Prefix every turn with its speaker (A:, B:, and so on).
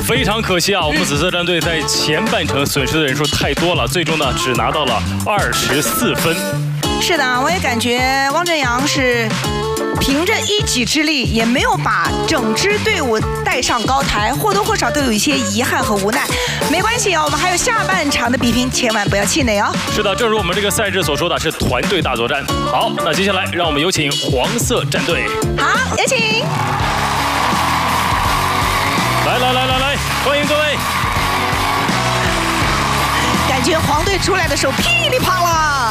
A: 非常可惜啊，我们紫色战队在前半程损失的人数太多了，最终呢只拿到了24分。
B: 是的，我也感觉汪正阳是凭着一己之力，也没有把整支队伍带上高台，或多或少都有一些遗憾和无奈。没关系哦，我们还有下半场的比拼，千万不要气馁哦。
A: 是的，正如我们这个赛制所说的，是团队大作战。好，那接下来让我们有请黄色战队。
B: 好，有请。
A: 来，欢迎各位。
B: 感觉黄队出来的时候噼里啪啦。